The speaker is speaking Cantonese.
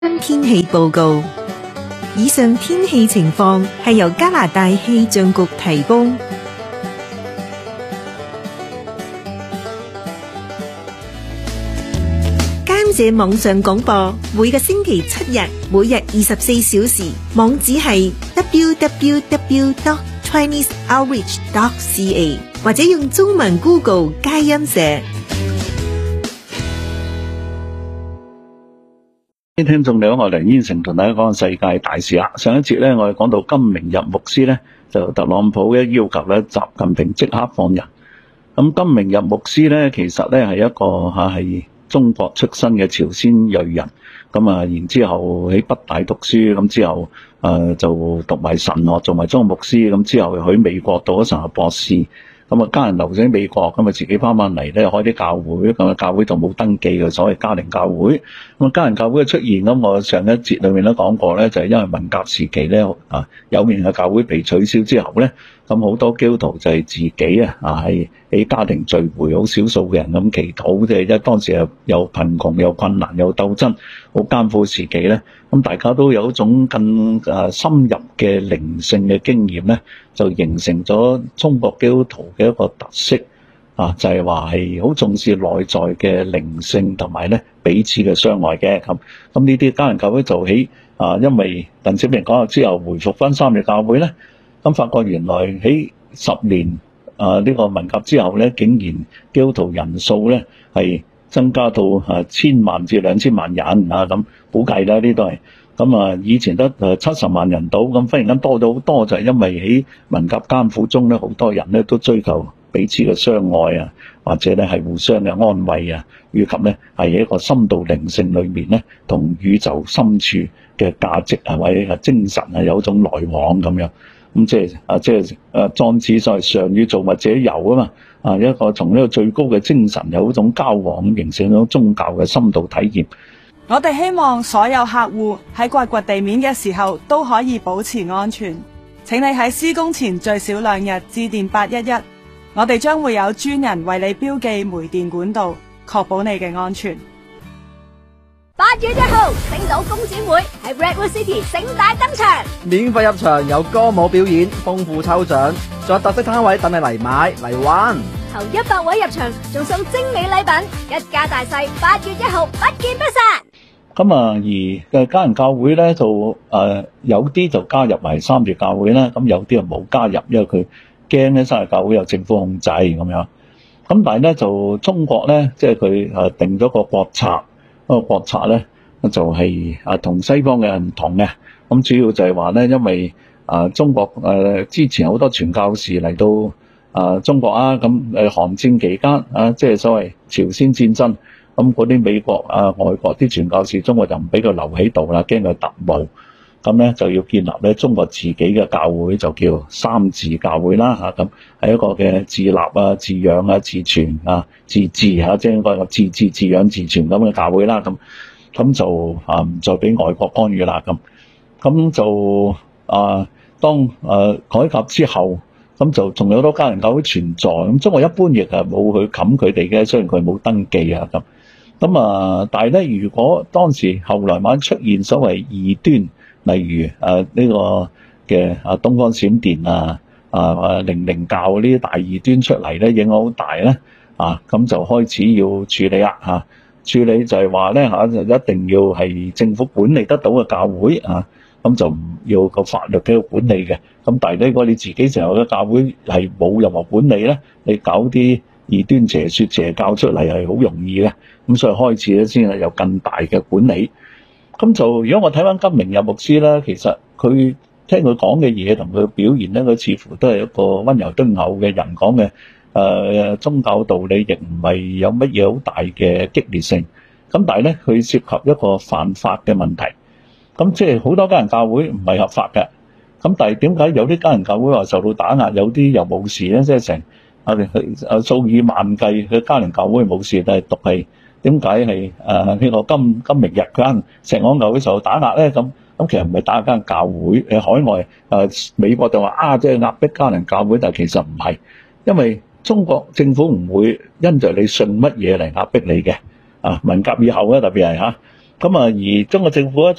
天氣報告。以上天氣情況係由加拿大氣象局提供。監謝網上廣播，每個星期7日，每日24小時，網址係 www.chineseoutreach.ca 或者用中文 Google 佳音社。 聽眾你好，我係梁燕成，同大家講世界大事啦。上一節咧，我哋講到金明日牧師咧，就特朗普嘅要求咧，習近平即刻放人。咁金明日牧師咧，其實咧係一個係中國出身嘅朝鮮裔人。咁啊，然之後喺北大讀書，咁之後就讀埋神學，做埋中學牧師。咁之後去美國讀咗神學博士。咁啊，家人留咗喺美國，咁啊自己翻返嚟咧開啲教會，咁啊教會就冇登記嘅所謂家庭教會。咁啊家庭教會嘅出現，咁我上一節裏面都講過咧，就係因為文革時期咧有名嘅教會被取消之後咧，咁好多基督徒就係自己係喺家庭聚會，好少數嘅人咁祈禱，即係因為當時有貧窮、有困難、有鬥爭，好艱苦時期咧，咁大家都有一種更深入嘅靈性嘅經驗咧，就形成咗中國基督徒嘅一個特色就係話係好重視內在嘅靈性同埋咧彼此嘅相愛嘅。咁呢啲家庭教會就起因為鄧小平講咗之後回復翻三日教會咧，咁發覺原來喺10年呢個文革之後咧，竟然基督徒人數咧係增加到1000萬至2000萬人咁估計啦，呢都係咁以前得70萬人到，咁忽然間多咗好多，就係因為喺文革艱苦中咧，好多人咧都追求彼此嘅相愛或者咧係互相嘅安慰以及咧係一個深度靈性裏面咧，同宇宙深處嘅價值或者精神有一種來往咁樣。咁即係莊子所謂上與造物者有啊嘛，一個從呢個最高嘅精神有一種交往，形成一種宗教嘅深度體驗。 我哋希望所有客戶喺掘地面嘅時候都可以保持安全。請你喺施工前最少2日致電811，我哋將會有專人為你標記煤電管道，確保你嘅安全。 8月1號，星島工展會喺 Redwood City 盛大登場， 免費入場，有歌舞表演，豐富抽獎，仲有特色攤位等你嚟買嚟玩。 頭100位入場，仲送精美禮品，一家大細8月1號不見不散。 咁而家人教會咧就有啲就加入埋三月教會啦，咁有啲就冇加入，因為佢驚咧三月教會有政府控制咁樣。咁但係咧就中國咧，即係佢定咗個國策。個國策咧就係同西方嘅唔同嘅，咁主要就係話咧，因為中國之前好多傳教士嚟到中國咁韓戰期間即係所謂朝鮮戰爭，咁嗰啲美國外國啲傳教士，中國就唔俾佢留喺度啦，驚佢特務，咁咧就要建立咧中國自己嘅教會，就叫三自教會啦咁係一個嘅自立自養自傳自治即係一個自治自養自傳咁嘅教會啦，咁就唔再俾外國干預啦，咁就當改革之後，咁就仲有好多家庭教會存在，咁中國一般亦係冇去冚佢哋嘅，雖然佢冇登記咁但係咧，如果當時後來晚出現所謂異端，例如呢個嘅東方閃電靈靈教呢啲大異端出嚟咧，影響好大咧咁就開始要處理啦處理就係話咧就一定要係政府管理得到嘅教會咁就唔要個法律俾佢管理嘅。咁但係呢個你自己成日嘅教會係冇任何管理咧，你搞啲異端邪說邪教出嚟係好容易嘅。咁所以開始咧先係有更大嘅管理。咁就如果我睇翻金明日牧師咧，其實佢聽佢講嘅嘢同佢表現咧，佢似乎都係一個溫柔敦厚嘅人講嘅宗教道理，亦唔係有乜嘢好大嘅激烈性。咁但係咧，佢涉及一個犯法嘅問題。咁即係好多家人教會唔係合法嘅。咁但係點解有啲家人教會話受到打壓，有啲又冇事咧？即係成數以萬計嘅家人教會冇事，但係獨係點解係呢個金明日間石安教會受到打壓咧？咁其實唔係打壓間教會，海外美國就話即係壓迫家人教會，但係其實唔係，因為中國政府唔會因着你信乜嘢嚟壓迫你嘅。文革以後咧，特別係咁啊，而中國政府咧